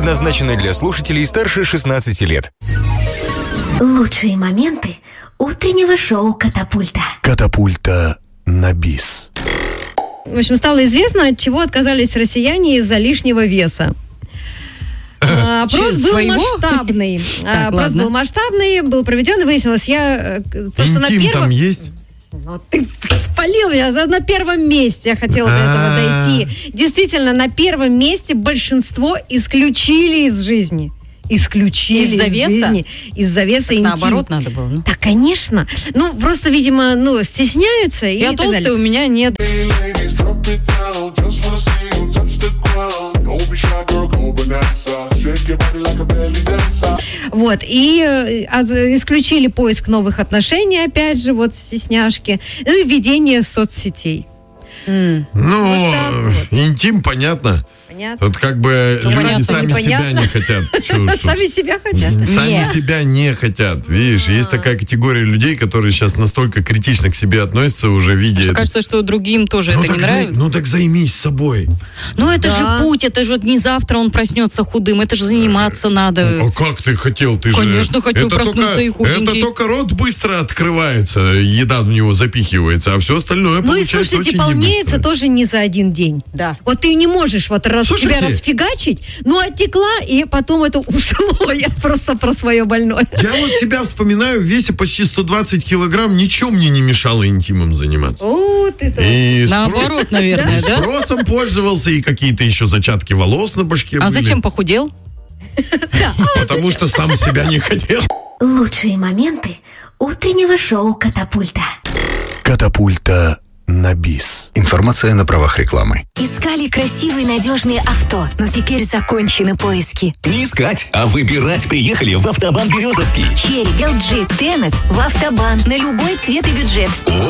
предназначены для слушателей старше 16 лет. Лучшие моменты утреннего шоу «Катапульта». Катапульта на бис. В общем, стало известно, от чего отказались россияне из-за лишнего веса. Опрос был масштабный. Опрос был масштабный, был проведен, и выяснилось, Интим там есть? Ну, ты спалил меня, на первом месте я хотела до этого дойти. Действительно, на первом месте большинство исключили из жизни. Исключили из жизни. Из-за веса интим. Наоборот надо было. Ну. Да, конечно. Ну, просто, видимо, стесняются. Я толстая, у меня нет. Вот, и исключили поиск новых отношений, опять же, вот стесняшки, ну и ведение соцсетей. Интим, понятно. Тут как бы люди сами себя не хотят. Сами себя хотят? Сами себя не хотят. Видишь, есть такая категория людей, которые сейчас настолько критично к себе относятся, уже видя... Кажется, что другим тоже это не нравится. Ну так займись собой. Ну это же путь, это же вот не завтра он проснется худым, это же заниматься надо. А как ты хотел? Конечно, хотел проснуться и худенький. Это только рот быстро открывается, еда в него запихивается, а все остальное получается очень не быстро. Ну и слушайте, полнеется тоже не за один день. Да. Вот ты не можешь тебя расфигачить, оттекла, и потом это ушло. Я просто про свое больное. Я вот себя вспоминаю, в весе почти 120 килограмм, ничего мне не мешало интимом заниматься. О, ты-то. Наоборот, наверное, да? Спросом пользовался, и какие-то еще зачатки волос на башке были. А зачем похудел? Потому что сам себя не хотел. Лучшие моменты утреннего шоу «Катапульта». Катапульта на бис. Информация на правах рекламы. Искали красивые надежные авто, но теперь закончены поиски. Не искать, а выбирать приехали в Автобан Березовский. Черри, LG, Тенет в Автобан на любой цвет и бюджет.